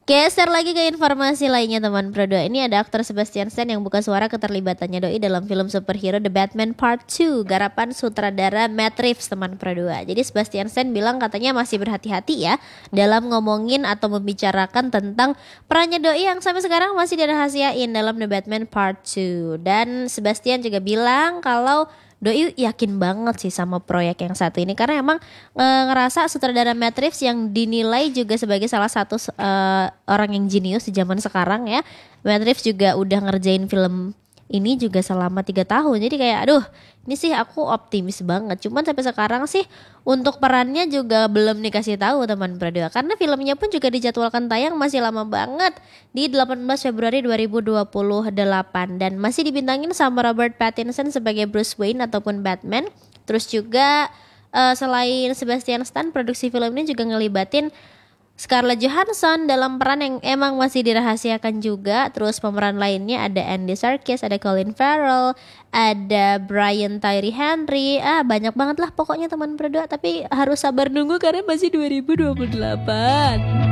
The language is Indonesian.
Geser lagi ke informasi lainnya teman Pro 2. Ini ada aktor Sebastian Stan yang buka suara keterlibatannya doi dalam film superhero The Batman Part 2 garapan sutradara Matt Reeves teman Pro 2. Jadi Sebastian Stan bilang katanya masih berhati-hati ya dalam ngomongin atau membicarakan tentang perannya doi yang sampai sekarang masih dirahasiain dalam The Batman Part 2. Dan Sebastian juga bilang kalau doi yakin banget sih sama proyek yang satu ini karena emang ngerasa sutradara Matt Reeves yang dinilai juga sebagai salah satu orang yang jenius di zaman sekarang ya. Matt Reeves juga udah ngerjain film ini juga selama 3 tahun. Jadi kayak aduh, ini sih aku optimis banget. Cuman sampai sekarang sih untuk perannya juga belum dikasih tahu teman berdua. Karena filmnya pun juga dijadwalkan tayang masih lama banget di 18 Februari 2028 dan masih dibintangin sama Robert Pattinson sebagai Bruce Wayne ataupun Batman. Terus juga selain Sebastian Stan, produksi film ini juga ngelibatin Scarlett Johansson dalam peran yang emang masih dirahasiakan juga. Terus pemeran lainnya ada Andy Serkis, ada Colin Farrell, ada Brian Tyree Henry. Banyak banget lah pokoknya teman berdua. Tapi harus sabar nunggu karena masih 2028.